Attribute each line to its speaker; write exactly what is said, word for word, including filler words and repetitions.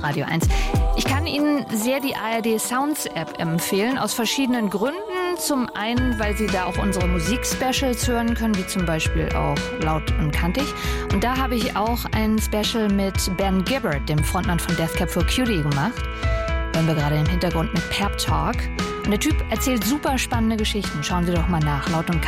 Speaker 1: Radio eins. Ich kann Ihnen sehr die A R D Sounds App empfehlen, aus verschiedenen Gründen. Zum einen, weil Sie da auch unsere Musik-Specials hören können, wie zum Beispiel auch Laut und Kantig. Und da habe ich auch ein Special mit Ben Gibbard, dem Frontmann von Death Cab for Cutie, gemacht. Hören wir gerade im Hintergrund mit Pep Talk. Und der Typ erzählt super spannende Geschichten. Schauen Sie doch mal nach, Laut und Kantig.